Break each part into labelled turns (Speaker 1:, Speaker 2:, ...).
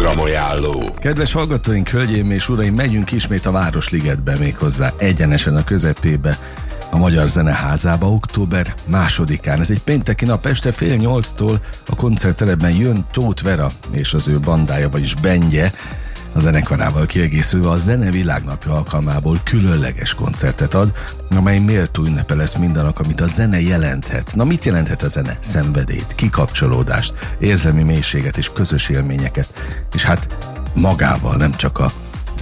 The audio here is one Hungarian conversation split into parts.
Speaker 1: Programajánló.
Speaker 2: Kedves hallgatóink, hölgyeim és uraim, megyünk ismét a Városligetbe, méghozzá egyenesen a közepébe, a Magyar Zeneházába október 2-án. Ez egy pénteki nap, este 7:30-tól a koncertteremben jön Tóth Vera és az ő bandája, vagyis bandje, a zenekarával kiegészülve a Zene Világnapja alkalmából különleges koncertet ad, amely méltó ünnepe lesz mindannak, amit a zene jelenthet. Na, mit jelenthet a zene? Szenvedélyt, kikapcsolódást, érzelmi mélységet és közös élményeket. És hát magával, nem csak a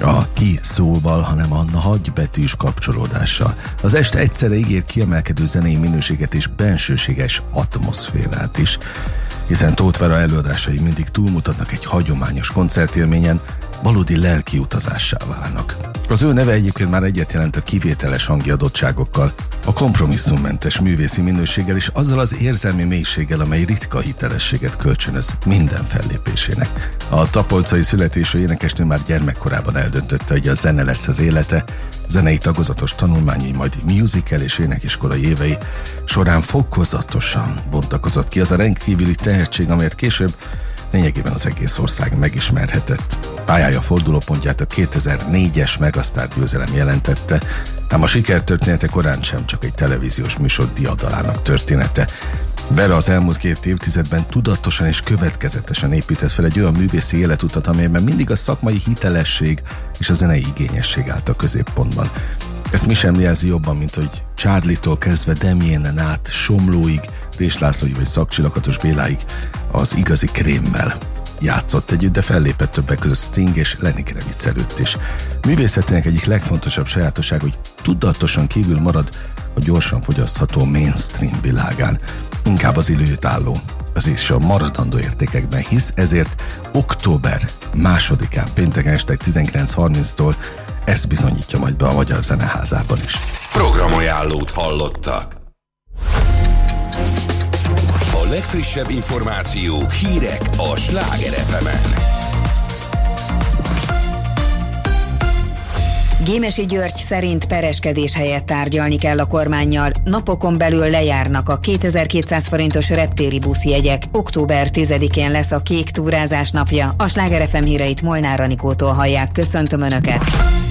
Speaker 2: szóval, hanem a nagybetűs kapcsolódással. Az este egyszerre ígér kiemelkedő zenei minőséget és bensőséges atmoszférát is, hiszen Tóth Vera előadásai mindig túlmutatnak egy hagyományos koncertélményen, valódi lelki utazássá válnak. Az ő neve egyébként már egyet jelent a kivételes hangi adottságokkal, a kompromisszummentes művészi minőséggel és azzal az érzelmi mélységgel, amely ritka hitelességet kölcsönöz minden fellépésének. A tapolcai születésű énekesnő már gyermekkorában eldöntötte, hogy a zene lesz az élete, zenei tagozatos tanulmányai, majd musical és énekiskolai évei során fokozatosan bontakozott ki az a rendkívüli tehetség, amelyet később lényegében az egész ország megismerhetett. Pályája fordulópontját a 2004-es Megasztár győzelem jelentette, ám a sikertörténete korán sem csak egy televíziós műsor diadalának története. Vera az elmúlt 2 évtizedben tudatosan és következetesen épített fel egy olyan művészi életutat, amelyben mindig a szakmai hitelesség és a zenei igényesség állt a középpontban. Ezt mi sem jelzi jobban, mint hogy Charlie-tól kezdve Demienen át Somlóig, Dés Lászlóig vagy Szakcsilakatos Béláig az igazi krémmel játszott együtt, de fellépett többek között Sting és Lenny Kravitz előtt is. Művészetének egyik legfontosabb sajátosság, hogy tudatosan kívül marad a gyorsan fogyasztható mainstream világán. Inkább az időt álló, az is a maradandó értékekben hisz, ezért október 2-án, pénteken este 19:30-tól ezt bizonyítja majd be a Magyar Zeneházában is.
Speaker 1: Programajánlót hallottak. A legfrissebb információk, hírek a Sláger FM-en.
Speaker 3: Gémesi György szerint pereskedés helyett tárgyalni kell a kormánnyal. Napokon belül lejárnak a 2200 forintos reptéri buszjegyek. Október 10-én lesz a kék túrázás napja. A Sláger FM híreit Molnár Anikótól hallják. Köszöntöm Önöket!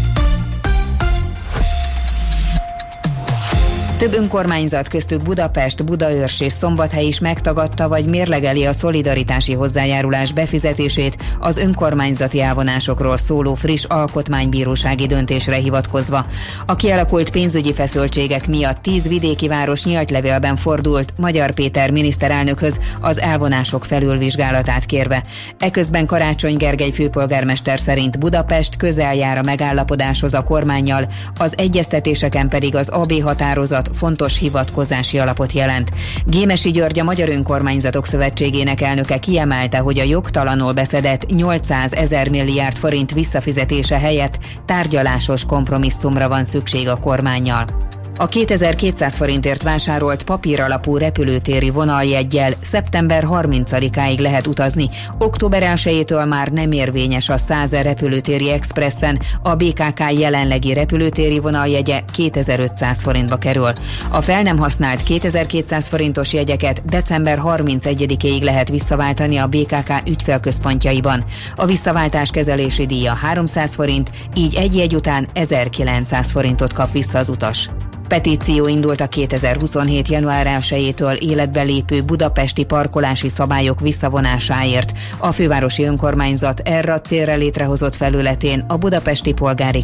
Speaker 3: Több önkormányzat, köztük Budapest, Budaörs és Szombathely is megtagadta vagy mérlegeli a szolidaritási hozzájárulás befizetését az önkormányzati elvonásokról szóló friss alkotmánybírósági döntésre hivatkozva. A kialakult pénzügyi feszültségek miatt 10 vidéki város nyílt levélben fordult Magyar Péter miniszterelnökhöz az elvonások felülvizsgálatát kérve. Eközben Karácsony Gergely főpolgármester szerint Budapest közel jár a megállapodáshoz a kormánnyal, az egyeztetéseken pedig az AB határozat fontos hivatkozási alapot jelent. Gémesi György, a Magyar Önkormányzatok Szövetségének elnöke kiemelte, hogy a jogtalanul beszedett 800 000 milliárd forint visszafizetése helyett tárgyalásos kompromisszumra van szükség a kormánnyal. A 2200 forintért vásárolt papíralapú repülőtéri vonaljeggyel szeptember 30-áig lehet utazni. Október 1-től már nem érvényes a 100 repülőtéri expressen, a BKK jelenlegi repülőtéri vonaljegye 2500 forintba kerül. A fel nem használt 2200 forintos jegyeket december 31-ig lehet visszaváltani a BKK ügyfélközpontjaiban. A visszaváltás kezelési díja 300 forint, így egy jegy után 1900 forintot kap vissza az utas. Petíció indult a 2027. január 1-től életbe lépő budapesti parkolási szabályok visszavonásáért. A fővárosi önkormányzat erre a célra létrehozott felületén a budapesti polgári